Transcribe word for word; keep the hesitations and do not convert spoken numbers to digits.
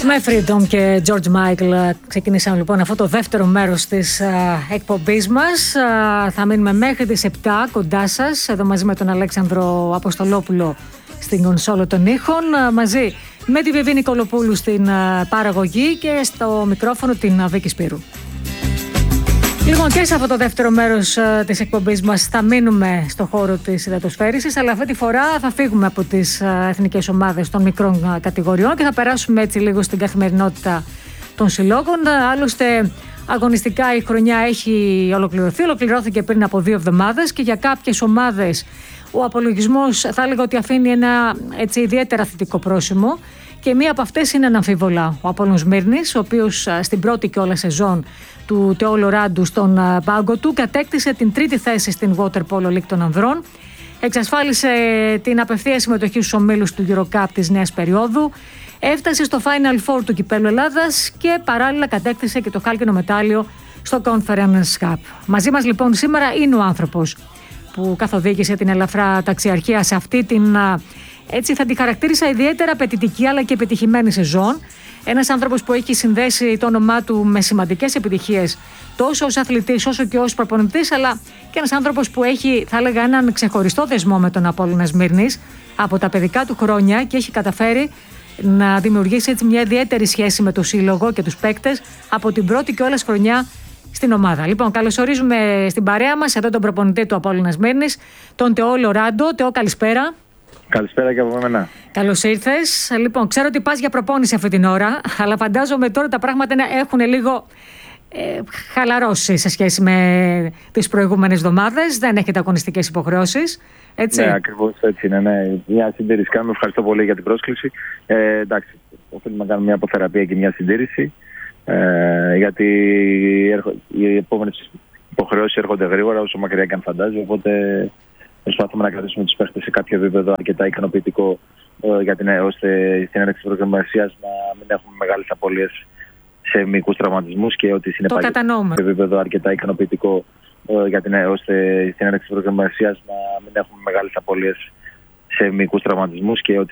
Με Freedom και George Michael ξεκινήσαμε λοιπόν αυτό το δεύτερο μέρος της α, εκπομπής μας. Α, θα μείνουμε μέχρι τις επτά κοντά σας, εδώ μαζί με τον Αλέξανδρο Αποστολόπουλο στην κονσόλο των ήχων, α, μαζί με τη Βιβί Νικολοπούλου στην α, παραγωγή και στο μικρόφωνο την α, Βίκη Σπύρου. Λοιπόν, και σε αυτό το δεύτερο μέρος uh, της εκπομπής μας θα μείνουμε στο χώρο της υδατοσφαίρισης, αλλά αυτή τη φορά θα φύγουμε από τις uh, εθνικές ομάδες των μικρών uh, κατηγοριών και θα περάσουμε έτσι λίγο στην καθημερινότητα των συλλόγων. Uh, άλλωστε, αγωνιστικά η χρονιά έχει ολοκληρωθεί, ολοκληρώθηκε πριν από δύο εβδομάδες και για κάποιες ομάδες ο απολογισμός θα έλεγα ότι αφήνει ένα έτσι, ιδιαίτερα θετικό πρόσημο. Και μία από αυτές είναι αναμφίβολα ο Απόλλων Σμύρνης, ο οποίος στην πρώτη κιόλας σεζόν του Τεό Λοράντου στον πάγκο του κατέκτησε την τρίτη θέση στην Water Polo League των ανδρών, εξασφάλισε την απευθεία συμμετοχή στους ομίλους του EuroCup της νέας περίοδου, έφτασε στο Final Four του Κυπέλλου Ελλάδας και παράλληλα κατέκτησε και το χάλκινο μετάλλιο στο Conference Cup. Μαζί μας λοιπόν σήμερα είναι ο άνθρωπος που καθοδήγησε την ελαφρά ταξιαρχία σε αυτή την, έτσι θα τη χαρακτήρισα, ιδιαίτερα απαιτητική αλλά και επιτυχημένη σεζόν. Ένας άνθρωπος που έχει συνδέσει το όνομά του με σημαντικές επιτυχίες τόσο ως αθλητής όσο και ως προπονητής, αλλά και ένας άνθρωπος που έχει, θα έλεγα, έναν ξεχωριστό δεσμό με τον Απόλλωνα Σμύρνης από τα παιδικά του χρόνια και έχει καταφέρει να δημιουργήσει έτσι μια ιδιαίτερη σχέση με το σύλλογο και τους παίκτες από την πρώτη κιόλας χρονιά στην ομάδα. Λοιπόν, καλωσορίζουμε στην παρέα μας εδώ τον προπονητή του Απόλλωνα Σμύρνης, τον Τεό Λοράντο. Τεό, καλησπέρα. Καλησπέρα και από μένα. Καλώς ήρθες. Λοιπόν, ξέρω ότι πας για προπόνηση αυτή την ώρα, αλλά φαντάζομαι τώρα τα πράγματα έχουν λίγο ε, χαλαρώσει σε σχέση με τις προηγούμενες εβδομάδες. Δεν έχετε αγωνιστικές υποχρεώσεις, έτσι? Ναι, ακριβώς έτσι είναι. Ναι. Μια συντήρηση κάνουμε. Ευχαριστώ πολύ για την πρόσκληση. Ε, εντάξει, οφείλουμε να κάνουμε μια αποθεραπεία και μια συντήρηση. Ε, γιατί οι επόμενες υποχρεώσεις έρχονται γρήγορα, όσο μακριά και αν φαντάζει. Οπότε προσπαθούμε να κρατήσουμε τους παίχτες σε κάποιο επίπεδο αρκετά ικανοποιητικό ε, για την, ώστε στην έναρξη της προετοιμασίας να μην έχουμε μεγάλες απώλειες σε μυϊκούς τραυματισμούς και ότι συνεπάγεται σε επίπεδο αρκετά ικανοποιητικό ε, για την, ώστε στην έναρξη της προετοιμασίας να μην έχουμε μεγάλες απώλειες σε μυϊκούς τραυματισμούς και ότι